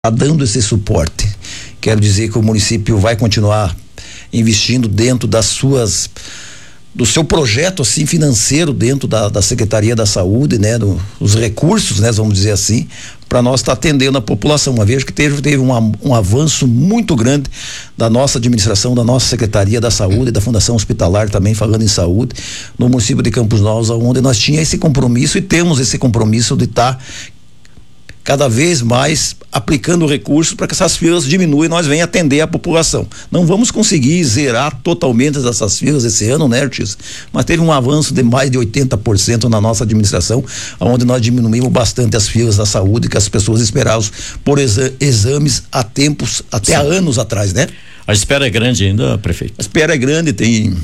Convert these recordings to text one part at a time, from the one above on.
dando esse suporte. Quero dizer que o município vai continuar investindo dentro do seu projeto assim financeiro dentro da Secretaria da Saúde, né, os recursos, né, vamos dizer assim, para nós estar atendendo a população. Uma vez que teve um avanço muito grande da nossa administração, da nossa Secretaria da Saúde, da Fundação Hospitalar também falando em saúde, no município de Campos Novos, onde nós tínhamos esse compromisso e temos esse compromisso de estar cada vez mais aplicando recursos para que essas filas diminuam e nós venhamos atender a população. Não vamos conseguir zerar totalmente essas filas esse ano, né, Ortiz? Mas teve um avanço de mais de 80% na nossa administração, onde nós diminuímos bastante as filas da saúde que as pessoas esperavam por exames há tempos, até há anos atrás, né? A espera é grande ainda, prefeito? A espera é grande,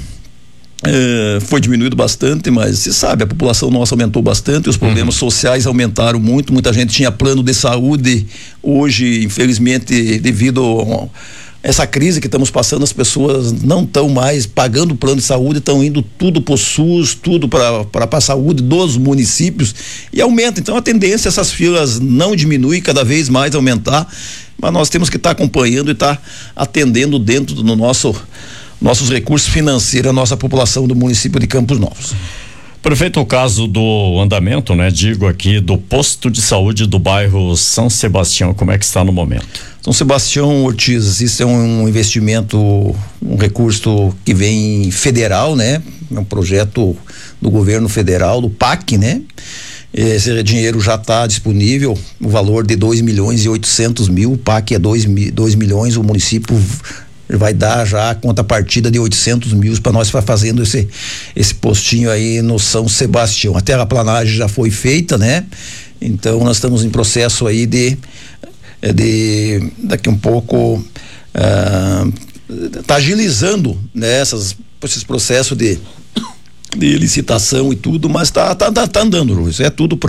foi diminuído bastante, mas se sabe, a população nossa aumentou bastante, os problemas sociais aumentaram muito, muita gente tinha plano de saúde, hoje, infelizmente, devido a essa crise que estamos passando, as pessoas não estão mais pagando plano de saúde, estão indo tudo para o SUS, tudo para a saúde dos municípios e aumenta, então a tendência é essas filas não diminuir, cada vez mais aumentar, mas nós temos que estar acompanhando e estar atendendo dentro do nossos recursos financeiros, a nossa população do município de Campos Novos. Prefeito, o caso do andamento, né? Digo aqui, do posto de saúde do bairro São Sebastião, como é que está no momento? São Sebastião, Ortiz, isso é um investimento, um recurso que vem federal, né? É um projeto do governo federal, do PAC, né? Esse dinheiro já está disponível, o valor de 2.800.000, o PAC é 2 milhões, o município vai dar já a contrapartida de 800.000 para nós fazendo esse postinho aí no São Sebastião. A terraplanagem já foi feita, né? Então nós estamos em processo aí de daqui um pouco tá agilizando, né, esses processos de licitação e tudo, mas tá andando, isso é tudo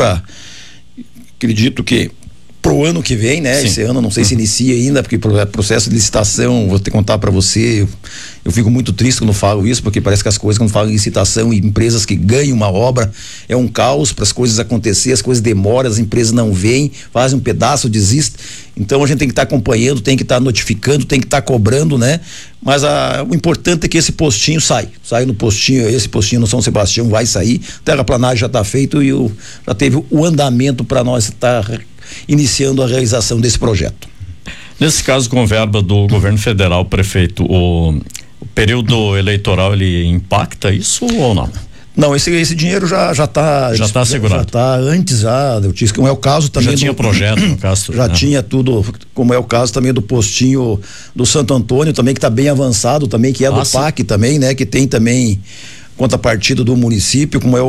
acredito que pro ano que vem, né? Sim. Esse ano não sei se inicia ainda, porque processo de licitação, vou te contar para você, eu fico muito triste quando falo isso, porque parece que as coisas, quando falam em licitação e empresas que ganham uma obra, é um caos para as coisas acontecer, as coisas demoram, as empresas não vêm, fazem um pedaço, desistem. Então a gente tem que estar acompanhando, tem que estar notificando, tem que estar cobrando, né? Mas o importante é que esse postinho sai no postinho, esse postinho no São Sebastião vai sair, a terraplanagem já está feito e já teve o andamento para nós estar iniciando a realização desse projeto. Nesse caso, com verba do governo federal, prefeito, o período eleitoral, ele impacta isso ou não? Não, esse dinheiro já está assegurado. Já está antes, eu disse que como é o caso também. Já tinha projeto, no caso. Já tinha tudo, como é o caso também do postinho do Santo Antônio, também que está bem avançado, também que é do PAC também, né? Que tem também contrapartida do município, como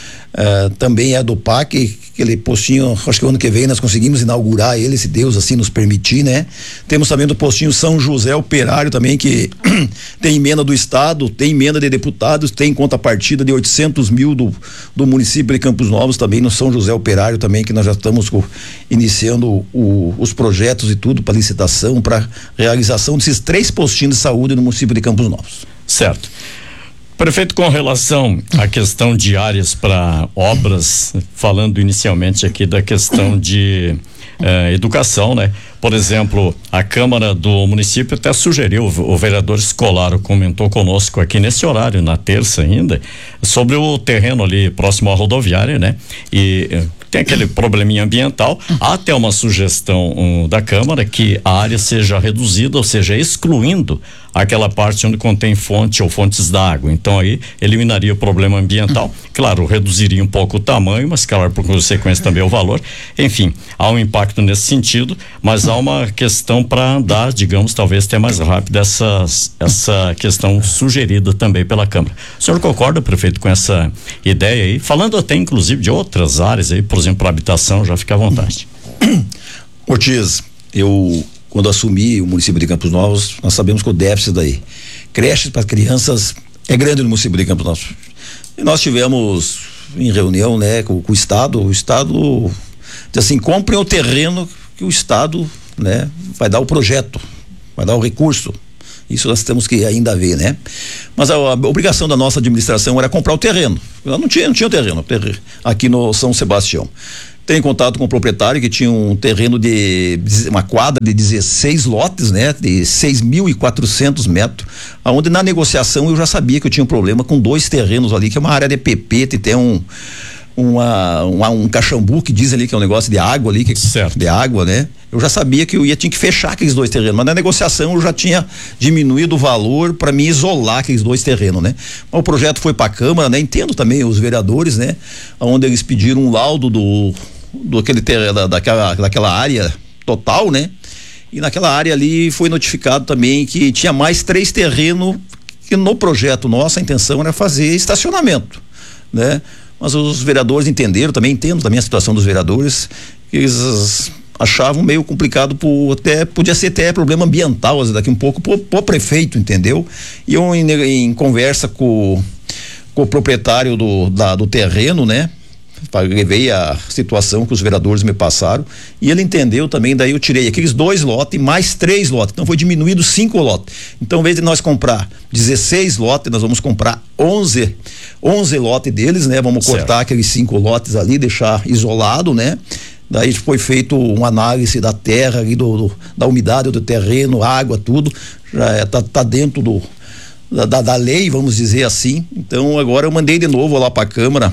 também é do PAC, aquele postinho, acho que o ano que vem nós conseguimos inaugurar ele, se Deus assim nos permitir, né? Temos também do postinho São José Operário também, que tem emenda do estado, tem emenda de deputados, tem contrapartida de 800.000 do município de Campos Novos também no São José Operário também, que nós já estamos iniciando os projetos e tudo para licitação, para realização desses 3 postinhos de saúde no município de Campos Novos. Certo. Prefeito, com relação à questão de áreas para obras, falando inicialmente aqui da questão de educação, né? Por exemplo, a Câmara do município até sugeriu, o vereador Escolaro comentou conosco aqui nesse horário, na terça ainda, sobre o terreno ali próximo à rodoviária, né? E tem aquele probleminha ambiental, há até uma sugestão da Câmara que a área seja reduzida, ou seja, excluindo aquela parte onde contém fonte ou fontes d'água. Então aí eliminaria o problema ambiental, claro, reduziria um pouco o tamanho, mas claro, por consequência também o valor. Enfim, há um impacto nesse sentido, mas há uma questão para andar, digamos, talvez até mais rápido essa questão sugerida também pela Câmara. O senhor concorda, prefeito, com essa ideia aí? Falando até inclusive de outras áreas aí, por exemplo, para habitação, já fica à vontade. Ortiz, quando assumi o município de Campos Novos, nós sabemos que o déficit daí, creches para crianças, é grande no município de Campos Novos. E nós tivemos em reunião, né, com o Estado diz assim, comprem o terreno que o Estado, né, vai dar o projeto, vai dar o recurso. Isso nós temos que ainda ver, né? Mas a obrigação da nossa administração era comprar o terreno. Ela não tinha o terreno aqui no São Sebastião. Tenho contato com o proprietário que tinha um terreno uma quadra de 16 lotes, né? De 6.400 metros, aonde na negociação eu já sabia que eu tinha um problema com 2 terrenos ali, que é uma área de pepeta e tem um caxambu que diz ali que é um negócio de água ali, de água, né? Eu já sabia que tinha que fechar aqueles 2 terrenos, mas na negociação eu já tinha diminuído o valor para me isolar aqueles 2 terrenos, né? Mas o projeto foi para a Câmara, né? Entendo também os vereadores, né? Onde eles pediram um laudo daquela área total, né? E naquela área ali foi notificado também que tinha mais 3 terrenos que no projeto nosso a intenção era fazer estacionamento, né? Mas os vereadores entenderam, também entendo também a situação dos vereadores, que eles achavam meio complicado, podia ser até problema ambiental daqui um pouco pro prefeito, entendeu? E eu em conversa com o proprietário do terreno, né? Levei a situação que os vereadores me passaram e ele entendeu também, daí eu tirei aqueles 2 lotes mais 3 lotes, então foi diminuído 5 lotes. Então, em vez de nós comprar 16 lotes, nós vamos comprar 11 lotes deles, né? Vamos cortar aqueles 5 lotes ali, deixar isolado, né? Daí foi feito uma análise da terra ali, da umidade do terreno, água, tudo, já tá dentro da lei, vamos dizer assim. Então agora eu mandei de novo lá para a Câmara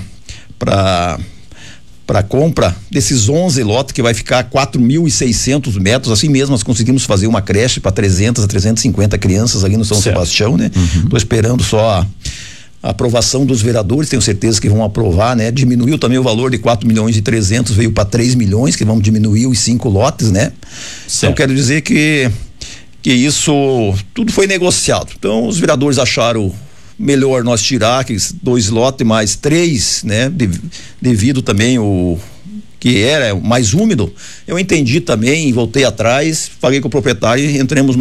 para compra desses 11 lotes, que vai ficar 4.600 metros, assim mesmo nós conseguimos fazer uma creche para 300 a 350 crianças ali no São Sebastião, né? Tô esperando só a aprovação dos vereadores, tenho certeza que vão aprovar, né? Diminuiu também o valor de 4.300.000, veio para 3 milhões, que vamos diminuir os 5 lotes, né? Então quero dizer que isso tudo foi negociado. Então os vereadores acharam melhor nós tirar aqueles 2 lotes mais 3, né? Devido também o que era mais úmido. Eu entendi também, voltei atrás, falei com o proprietário e entremos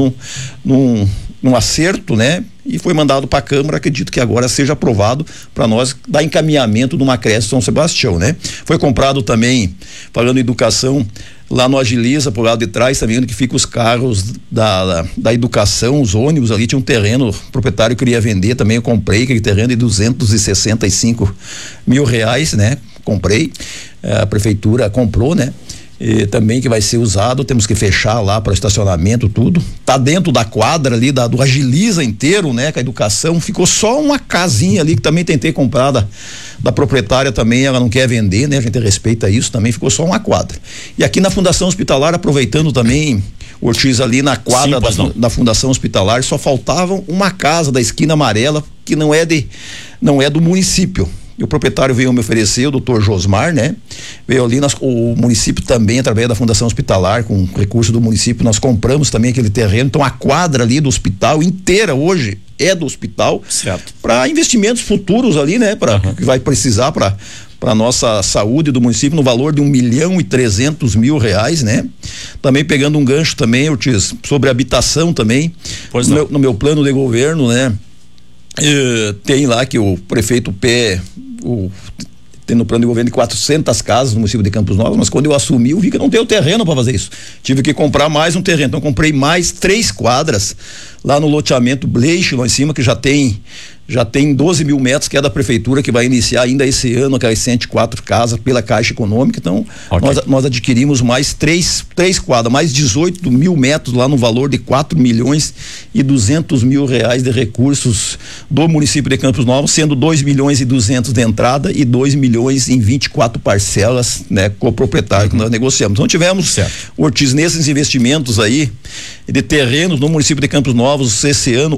num acerto, né? E foi mandado para a Câmara, acredito que agora seja aprovado para nós dar encaminhamento de uma creche São Sebastião, né? Foi comprado também, falando em educação, lá no Agiliza, por lado de trás, também onde que ficam os carros da educação, os ônibus ali, tinha um terreno, o proprietário queria vender também, eu comprei aquele terreno de 265 mil reais, né? Comprei, a prefeitura comprou, né? E também que vai ser usado, temos que fechar lá para estacionamento, tudo. Tá dentro da quadra ali do Agiliza inteiro, né? Com a educação, ficou só uma casinha ali que também tentei comprar da proprietária também, ela não quer vender, né? A gente respeita isso, também ficou só uma quadra. E aqui na Fundação Hospitalar, aproveitando também, Ortiz, ali na quadra da Fundação Hospitalar, só faltava uma casa da esquina amarela que não é do município. E o proprietário veio me oferecer, o doutor Josmar, né? Veio ali, o município também, através da Fundação Hospitalar, com recurso do município, nós compramos também aquele terreno. Então a quadra ali do hospital inteira hoje é do hospital, para investimentos futuros ali, né? Que vai precisar para nossa saúde do município, no valor de 1.300.000 reais, né? Também pegando um gancho também, Ortiz, sobre habitação também, no meu plano de governo, né? Tem lá que o prefeito tem no plano de governo de 400 casas no município de Campos Novos, mas quando eu assumi eu vi que não tenho terreno para fazer isso, tive que comprar mais um terreno, então comprei mais 3 quadras lá no loteamento Bleiche, lá em cima, que já tem 12 mil metros, que é da prefeitura, que vai iniciar ainda esse ano aquelas 104 casas pela Caixa Econômica. Então nós adquirimos mais 3 quadras, mais 18 mil metros lá no valor de 4.200.000 reais de recursos do município de Campos Novos, sendo 2.200.000 de entrada e 2 milhões em 24 parcelas, né? Com o proprietário que nós negociamos. Então tivemos, Ortiz, nesses investimentos aí de terrenos no município de Campos Novos, esse ano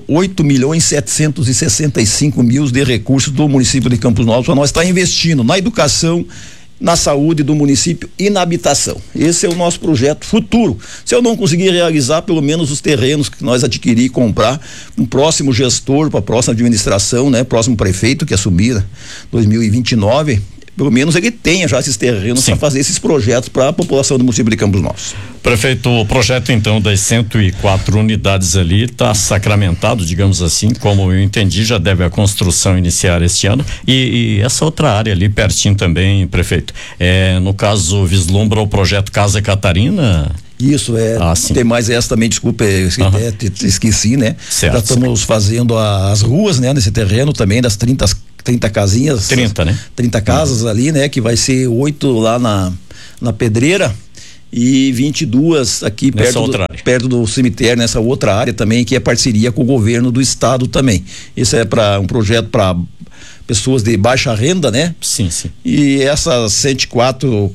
8.765.000 de recursos do município de Campos Novos, para nós estar investindo na educação, na saúde do município e na habitação. Esse é o nosso projeto futuro. Se eu não conseguir realizar, pelo menos os terrenos que nós adquirir e comprar, um próximo gestor para a próxima administração, né? Próximo prefeito que assumir 2029, pelo menos ele tenha já esses terrenos para fazer esses projetos para a população do município de Campos Novos. Prefeito, o projeto então das 104 unidades ali está sacramentado, digamos assim, como eu entendi, já deve a construção iniciar este ano, e essa outra área ali pertinho também, prefeito, no caso vislumbra o projeto Casa Catarina? Isso, tem mais essa também, desculpa, esqueci, né? Já estamos fazendo as ruas, né? Nesse terreno também, das 30 30 casinhas. 30, né? 30 casas ali, né? Que vai ser 8 lá na Pedreira e 22 aqui perto do cemitério, nessa outra área também, que é parceria com o governo do estado também. Esse é para um projeto para pessoas de baixa renda, né? Sim. E essas 104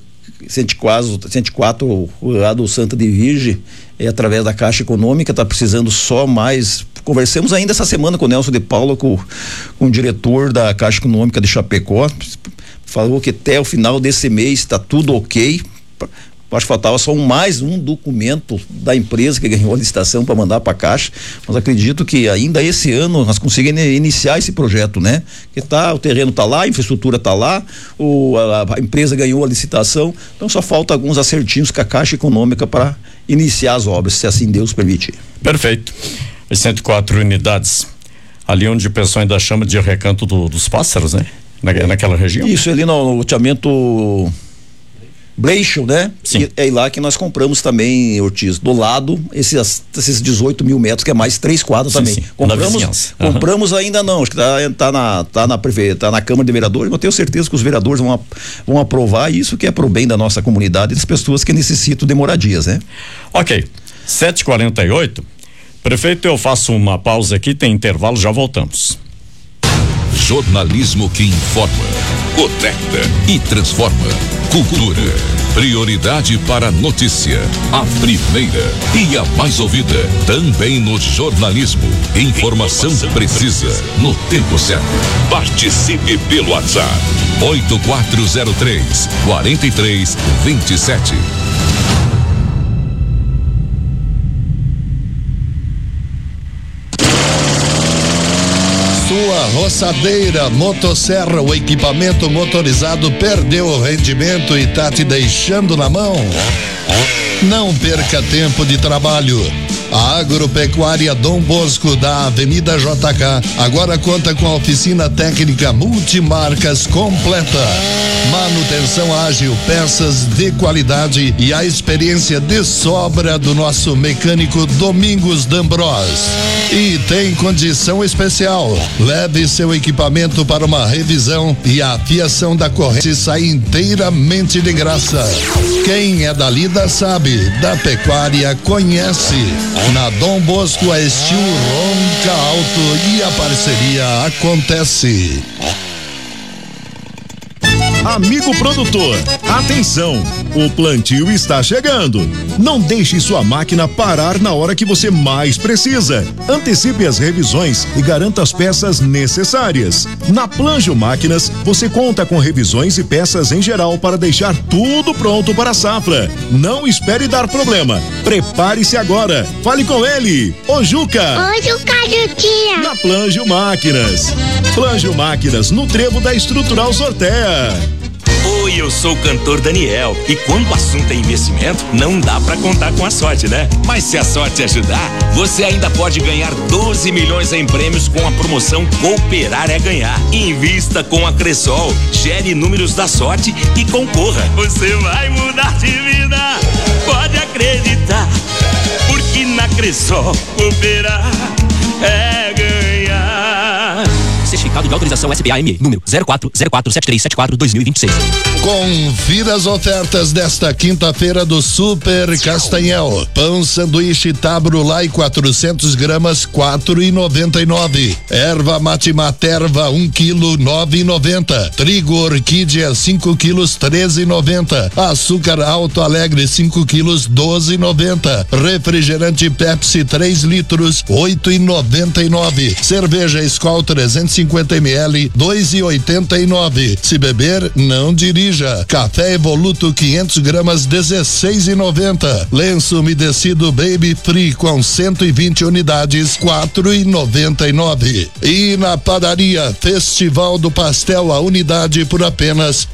lá do Santa de Virgem, é através da Caixa Econômica, tá precisando só mais. Conversamos ainda essa semana com o Nelson de Paula, com o diretor da Caixa Econômica de Chapecó, falou que até o final desse mês está tudo ok. Acho que faltava só mais um documento da empresa que ganhou a licitação para mandar para a Caixa, mas acredito que ainda esse ano nós conseguimos iniciar esse projeto, né? Que o terreno tá lá, a infraestrutura tá lá, a empresa ganhou a licitação, então só falta alguns acertinhos com a Caixa Econômica para iniciar as obras, se assim Deus permitir. Perfeito. As 104 unidades, ali onde o pessoal ainda chama de Recanto dos Pássaros, né? Naquela região. Isso, ali no loteamento Bleichel, né? Sim. É lá que nós compramos também, Ortiz, do lado, esses 18 mil metros, que é mais 3 quadras também. Sim. Compramos ainda não, acho que tá na Câmara de Vereadores, mas eu tenho certeza que os vereadores vão aprovar isso, que é pro bem da nossa comunidade e das pessoas que necessitam de moradias, né? Ok, 7h48, prefeito, eu faço uma pausa aqui, tem intervalo, já voltamos. Jornalismo que informa, conecta e transforma. Cultura, prioridade para a notícia, a primeira e a mais ouvida. Também no jornalismo, informação precisa, no tempo certo. Participe pelo WhatsApp 8403-4327. Sua roçadeira, motosserra, o equipamento motorizado perdeu o rendimento e tá te deixando na mão? Não perca tempo de trabalho. A Agropecuária Dom Bosco da Avenida JK agora conta com a oficina técnica multimarcas completa. Manutenção ágil, peças de qualidade e a experiência de sobra do nosso mecânico Domingos D'Ambros. E tem condição especial. Leve seu equipamento para uma revisão e a fiação da corrente sai inteiramente de graça. Quem é da lida sabe, da pecuária conhece. Na Dom Bosco a estilo ronca alto e a parceria acontece. Amigo produtor, atenção! O plantio está chegando. Não deixe sua máquina parar na hora que você mais precisa. Antecipe as revisões e garanta as peças necessárias. Na Planjo Máquinas, você conta com revisões e peças em geral para deixar tudo pronto para a safra. Não espere dar problema. Prepare-se agora. Fale com ele, o Juca. Oi, Juca, Juquinha. Na Planjo Máquinas. Planjo Máquinas, no trevo da Estrutural Sorteia. Oi, eu sou o cantor Daniel e quando o assunto é investimento, não dá pra contar com a sorte, né? Mas se a sorte ajudar, você ainda pode ganhar 12 milhões em prêmios com a promoção Cooperar é Ganhar. Invista com a Cressol, gere números da sorte e concorra. Você vai mudar de vida, pode acreditar, porque na Cressol cooperar é ganhar. Certificado de autorização SBAM, número 04047374-2026. Confira as ofertas desta quinta-feira do Super Castanhel. Pão sanduíche Tabrulai 400 gramas, 4,99. Erva mate materva 1 quilo, 9,90. Trigo orquídea 5 quilos, 13,90. Açúcar Alto Alegre 5 quilos, 12,90. Refrigerante Pepsi 3 litros, 8,99. Cerveja Skol 350 ml, 2,89. Se beber, não dirija. Café Evoluto 500 gramas, 16,90. Lenço umedecido Baby Free com 120 unidades, 4,99. E na padaria Festival do Pastel, a unidade por apenas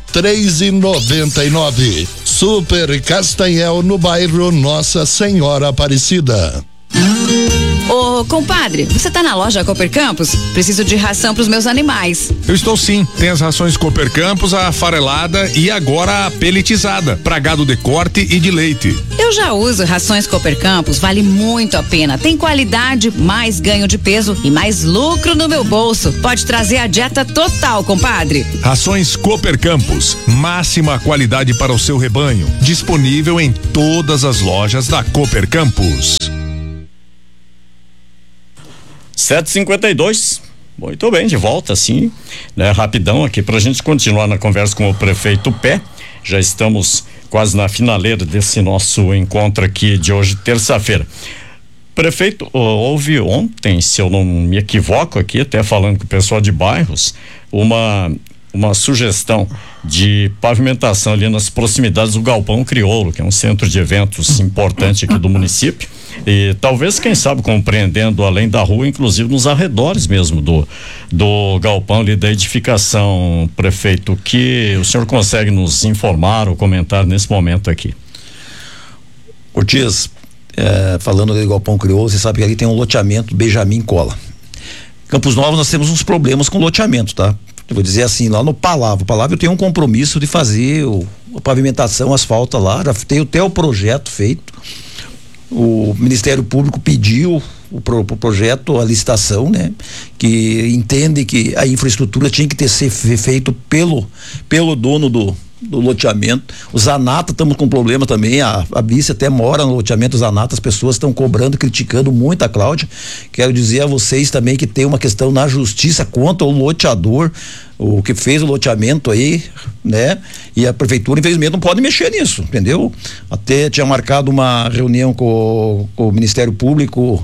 3,99. Super Castanhel, no bairro Nossa Senhora Aparecida. Ô, compadre, você tá na loja Cooper Campos? Preciso de ração pros meus animais. Eu estou sim. Tem as rações Cooper Campos, a farelada e agora a pelletizada, pra gado de corte e de leite. Eu já uso rações Cooper Campos, vale muito a pena. Tem qualidade, mais ganho de peso e mais lucro no meu bolso. Pode trazer a dieta total, compadre. Rações Cooper Campos, máxima qualidade para o seu rebanho. Disponível em todas as lojas da Cooper Campos. 7h52. Muito bem, de volta assim, né? Rapidão aqui pra gente continuar na conversa com o prefeito Pé. Já estamos quase na finaleira desse nosso encontro aqui de hoje, terça-feira. Prefeito, houve ontem, se eu não me equivoco aqui, até falando com o pessoal de bairros, uma sugestão de pavimentação ali nas proximidades do Galpão Crioulo, que é um centro de eventos importante aqui do município, e talvez, quem sabe, compreendendo além da rua, inclusive nos arredores mesmo do galpão ali da edificação. Prefeito, o que o senhor consegue nos informar ou comentar nesse momento aqui? Ortiz, falando do Galpão Crioulo, você sabe que ali tem um loteamento Benjamin Cola. Campos Novos nós temos uns problemas com loteamento, tá? Eu vou dizer assim, lá no Palavra eu tenho um compromisso de fazer a pavimentação, asfalto lá, já tenho até o projeto feito. O Ministério Público pediu o projeto, a licitação, né? Que entende que a infraestrutura tinha que ter ser feito pelo dono do loteamento. O Zanata, estamos com problema também, a Bice até mora no loteamento Zanata, as pessoas estão cobrando, criticando muito a Cláudia. Quero dizer a vocês também que tem uma questão na justiça contra o loteador, o que fez o loteamento aí, né? E a prefeitura, infelizmente, não pode mexer nisso, entendeu? Até tinha marcado uma reunião com o Ministério Público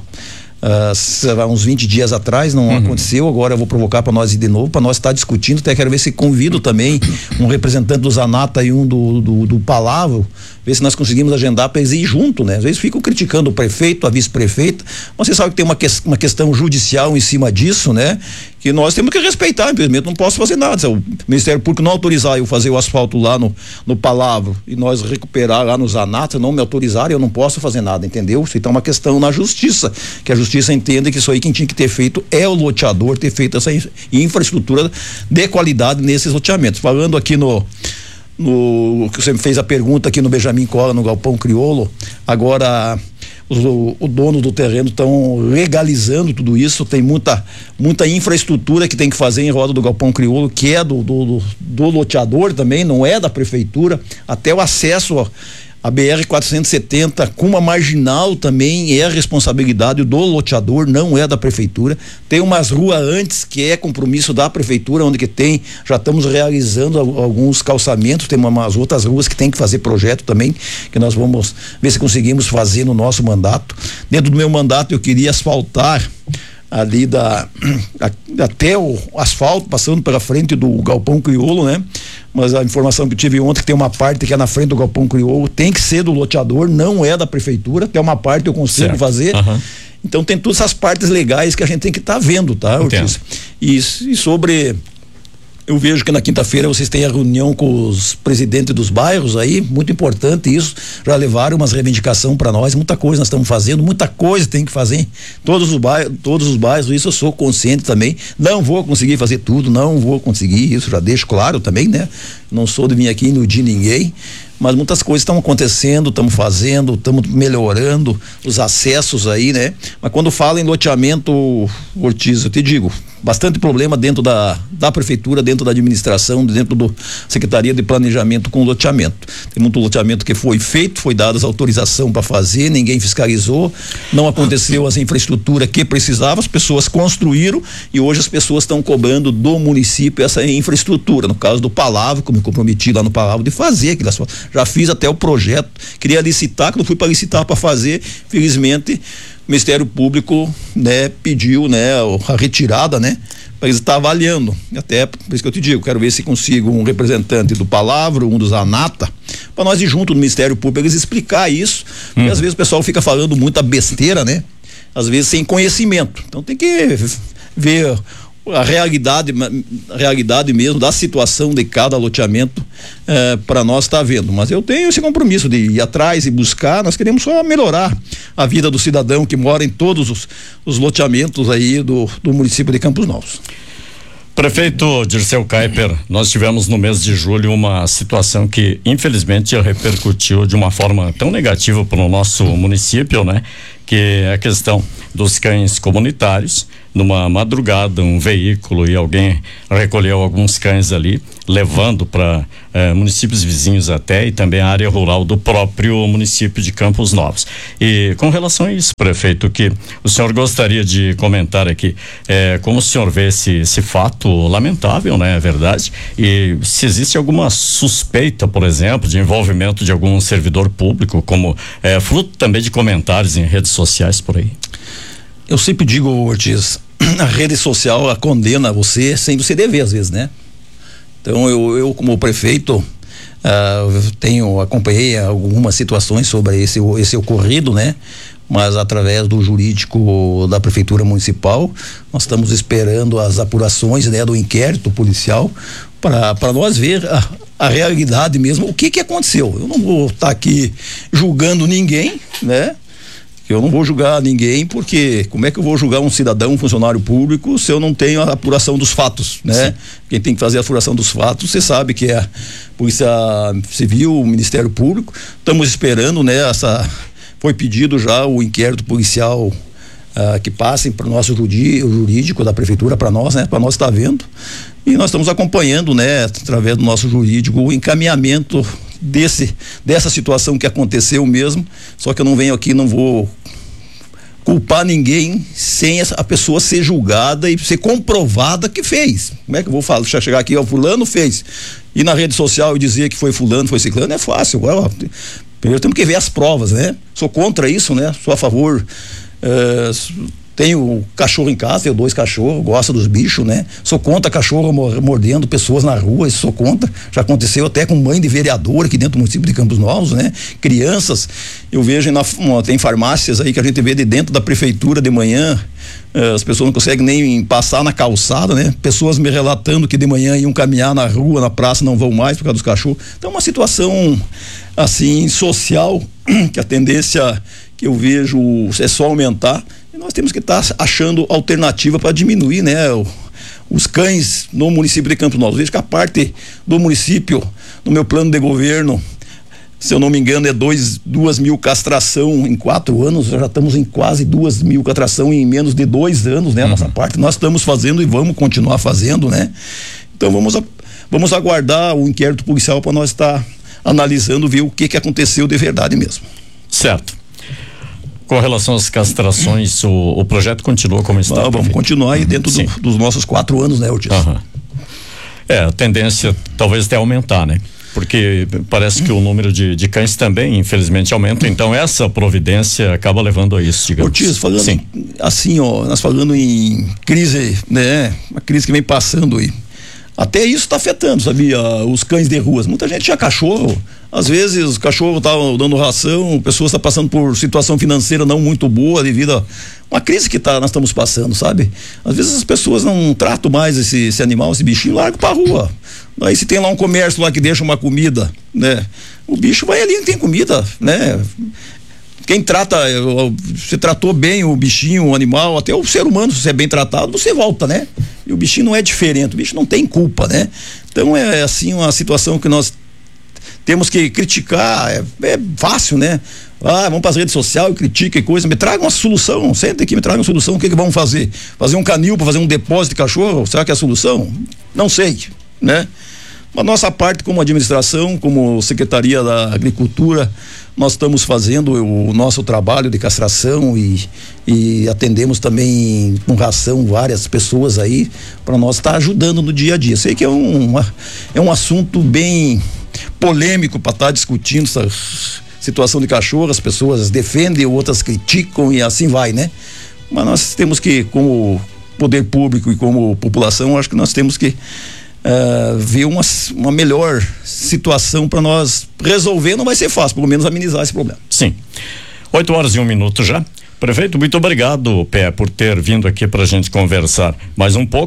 uns 20 dias atrás, não aconteceu. Agora eu vou provocar para nós ir de novo, para nós estar discutindo. Até quero ver se convido também um representante do Zanata e um do Palavra, ver se nós conseguimos agendar para eles ir junto, né? Às vezes ficam criticando o prefeito, a vice-prefeita, mas você sabe que tem uma questão judicial em cima disso, né? Que nós temos que respeitar, infelizmente não posso fazer nada. Se o Ministério Público não autorizar eu fazer o asfalto lá no Palavra e nós recuperar lá no Zanata, não me autorizar, eu não posso fazer nada, entendeu? Isso então é uma questão na justiça, que a justiça entende que isso aí quem tinha que ter feito é o loteador, ter feito essa infraestrutura de qualidade nesses loteamentos. Falando aqui no que você me fez a pergunta aqui no Benjamin Cola, no Galpão Crioulo, agora o dono do terreno estão legalizando tudo isso, tem muita infraestrutura que tem que fazer em roda do Galpão Crioulo, que é do loteador também, não é da prefeitura, até o acesso a BR-470 com uma marginal também é a responsabilidade do loteador, não é da prefeitura. Tem umas ruas antes que é compromisso da prefeitura, onde que já estamos realizando alguns calçamentos, tem umas outras ruas que tem que fazer projeto também, que nós vamos ver se conseguimos fazer no nosso mandato. Dentro do meu mandato eu queria asfaltar ali até o asfalto, passando pela frente do Galpão Crioulo, né? Mas a informação que eu tive ontem, que tem uma parte que é na frente do Galpão Crioulo, tem que ser do loteador, não é da prefeitura, até uma parte eu consigo fazer. Então tem todas essas partes legais que a gente tem que estar vendo, tá, Ortiz? E sobre... Eu vejo que na quinta-feira vocês têm a reunião com os presidentes dos bairros aí, muito importante isso, já levaram umas reivindicações para nós, muita coisa nós estamos fazendo, muita coisa tem que fazer, todos os bairros, isso eu sou consciente também, não vou conseguir fazer tudo, não vou conseguir, isso já deixo claro também, né? Não sou de vir aqui iludir ninguém, mas muitas coisas estão acontecendo, estamos fazendo, estamos melhorando os acessos aí, né? Mas quando fala em loteamento, Ortiz, eu te digo, bastante problema dentro da prefeitura, dentro da administração, dentro da Secretaria de Planejamento com loteamento. Tem muito loteamento que foi feito, foi dada a autorização para fazer, ninguém fiscalizou, não aconteceu as infraestruturas que precisava, as pessoas construíram e hoje as pessoas estão cobrando do município essa infraestrutura. No caso do Palavra, como me comprometi lá no Palavra de fazer aquilo, já fiz até o projeto, queria licitar, quando fui para licitar para fazer, felizmente o Ministério Público, né, pediu, né, a retirada, né, para eles estar avaliando. Até por isso que eu te digo, quero ver se consigo um representante do Palavra, um dos Zanata, para nós ir junto no Ministério Público, eles explicar isso, porque às vezes o pessoal fica falando muita besteira, né, às vezes sem conhecimento. Então tem que ver a realidade mesmo da situação de cada loteamento para nós está vendo, mas eu tenho esse compromisso de ir atrás e buscar. Nós queremos só melhorar a vida do cidadão que mora em todos os loteamentos aí do município de Campos Novos. Prefeito Dirceu Kuiper, nós tivemos no mês de julho uma situação que infelizmente repercutiu de uma forma tão negativa para o nosso município, né? Que é a questão dos cães comunitários. Numa madrugada, um veículo e alguém recolheu alguns cães ali, levando para municípios vizinhos até, e também a área rural do próprio município de Campos Novos. E com relação a isso, prefeito, que o senhor gostaria de comentar aqui, como o senhor vê esse fato lamentável, né? É verdade, e se existe alguma suspeita, por exemplo, de envolvimento de algum servidor público, como fruto também de comentários em redes sociais por aí. Eu sempre digo, Ortiz, a rede social a condena você sem você dever às vezes, né? Então eu como prefeito acompanhei algumas situações sobre esse ocorrido, né? Mas através do jurídico da prefeitura municipal, nós estamos esperando as apurações, né, do inquérito policial para nós ver a realidade mesmo, o que aconteceu. Eu não vou estar aqui julgando ninguém, né? Eu não vou julgar ninguém, porque como é que eu vou julgar um cidadão, um funcionário público, se eu não tenho a apuração dos fatos, né? Sim. Quem tem que fazer a apuração dos fatos, você sabe que é a Polícia Civil, o Ministério Público. Estamos esperando, né? Foi pedido já o inquérito policial que passem para o nosso jurídico da prefeitura, para nós, né? Para nós estar vendo. E nós estamos acompanhando, né? Através do nosso jurídico, o encaminhamento dessa situação que aconteceu mesmo. Só que eu não venho aqui, não vou culpar ninguém sem a pessoa ser julgada e ser comprovada que fez. Como é que eu vou chegar aqui, fulano fez, e na rede social e dizer que foi fulano, foi ciclano, é fácil. Primeiro temos que ver as provas, né? Sou contra isso, né? Sou a favor. Tenho cachorro em casa, tenho 2 cachorros, gosto dos bichos, né? Sou contra cachorro mordendo pessoas na rua, isso sou contra. Já aconteceu até com mãe de vereador aqui dentro do município de Campos Novos, né? Crianças, eu vejo tem farmácias aí que a gente vê de dentro da prefeitura de manhã, as pessoas não conseguem nem passar na calçada, né? Pessoas me relatando que de manhã iam caminhar na rua, na praça, não vão mais por causa dos cachorros. Então uma situação assim social, que a tendência que eu vejo é só aumentar. E nós temos que estar achando alternativa para diminuir, né, os cães no município de Campos Novos. Vejo que a parte do município, no meu plano de governo, se eu não me engano, é 2.000 castração em 4 anos. Já estamos em quase 2.000 castração em menos de 2 anos, né? Nossa parte nós estamos fazendo e vamos continuar fazendo, né? Então vamos aguardar o inquérito policial para nós estar analisando, ver o que aconteceu de verdade mesmo. Certo. Com relação às castrações, o projeto continua como está? Vamos continuar aí dentro dos nossos 4 anos, né, Ortiz? A tendência talvez até aumentar, né? Porque parece que o número de cães também, infelizmente, aumenta. Então essa providência acaba levando a isso, digamos. Ortiz, falando assim, nós falando em crise, né? Uma crise que vem passando aí. Até isso está afetando, sabia? Os cães de ruas. Muita gente tinha cachorro. Às vezes os cachorros estavam dando ração, pessoas estão passando por situação financeira não muito boa devido a uma crise que nós estamos passando, sabe? Às vezes as pessoas não tratam mais esse animal, esse bichinho, largam pra rua. Aí se tem lá um comércio lá que deixa uma comida, né? O bicho vai ali, não tem comida, né? Quem trata, você tratou bem o bichinho, o animal, até o ser humano, se você é bem tratado, você volta, né? E o bichinho não é diferente, o bicho não tem culpa, né? Então é assim uma situação que nós temos que criticar, é fácil, né? Vamos para as redes sociais e critica e coisa, me traga uma solução, senta aqui, me traga uma solução, o que vamos fazer? Fazer um canil para fazer um depósito de cachorro, será que é a solução? Não sei, né? A nossa parte como administração, como Secretaria da Agricultura, nós estamos fazendo o nosso trabalho de castração e atendemos também com ração várias pessoas aí, para nós estar ajudando no dia a dia. Sei que é um assunto bem polêmico para estar discutindo essa situação de cachorro, as pessoas defendem, outras criticam e assim vai, né? Mas nós temos que, como poder público e como população, acho que nós temos que ver uma melhor situação para nós resolver. Não vai ser fácil, pelo menos amenizar esse problema. Sim. 8h01 já. Prefeito, muito obrigado, Pé, por ter vindo aqui para a gente conversar mais um pouco.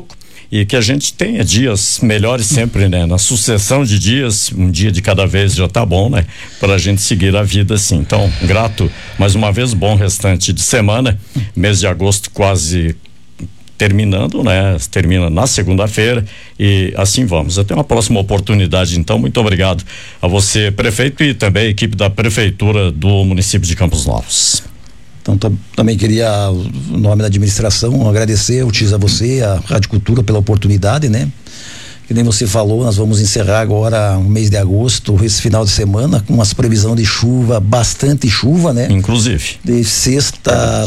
e que a gente tenha dias melhores sempre, né? Na sucessão de dias, um dia de cada vez já tá bom, né? Pra gente seguir a vida assim. Então, grato mais uma vez, bom restante de semana, mês de agosto quase terminando, né? Termina na segunda-feira e assim vamos. Até uma próxima oportunidade, então. Muito obrigado a você, prefeito, e também a equipe da prefeitura do município de Campos Novos. Então, também queria, no nome da administração, agradecer, a você, a Rádio Cultura, pela oportunidade, né? Que nem você falou, nós vamos encerrar agora o mês de agosto, esse final de semana, com as previsões de chuva, bastante chuva, né? Inclusive. De sexta